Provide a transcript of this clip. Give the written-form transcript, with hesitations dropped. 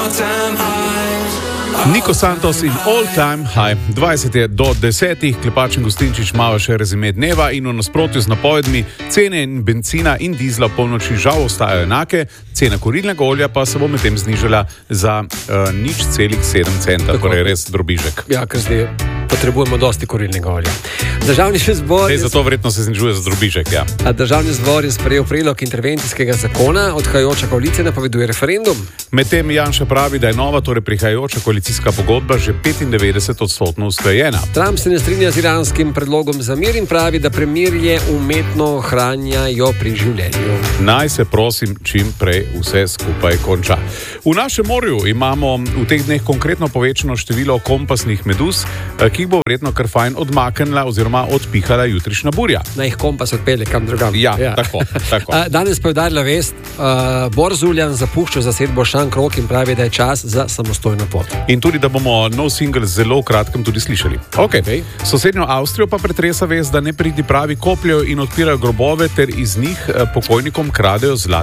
Niko Santos in All Time High. 20 je do 10, Klepač in Gostinčič malo še rezime dneva in v nasprotju z napovedmi cene benzina in dizla polnoči žal ostajajo enake, cena kurilnega olja pa se bo medtem znižala za 0,7 centa, torej res drobižek. Ja, ker zdaj potrebujemo dosti kurilnega olja. Državni zbor zato verjetno se znižuje za drobižek, ja. Državni zbor je sprejel predlog intervencijskega zakona, odhajajoča koalicija napoveduje referendum. Medtem Janša pravi, da je nova, torej prihajajoča koalicijska pogodba že 95% usklajena. Trump se ne strinja z iranskim predlogom za mir in pravi, da premirje umetno ohranjajo pri življenju. Naj se prosim čim prej vse skupaj konča. V našem morju imamo v teh dneh konkretno povečano število kompasnih meduz, ki jih bo verjetno kar fajn odmaknila oziroma odpihala jutrišnja burja. Naj jih kompas odpelje kam drugam. Ja. Tako. Danes pa je udarila vest, Borzuljan zapušča zasedbo Šankrok in pravi, da je čas za samostojno pot. In tudi, da bomo nov singel zelo v kratkem tudi slišali. Okay. Sosednjo Avstrijo pa pretresa vest, da nepridipravi kopljajo in odpirajo grobove ter iz njih pokojnikom kradejo zlate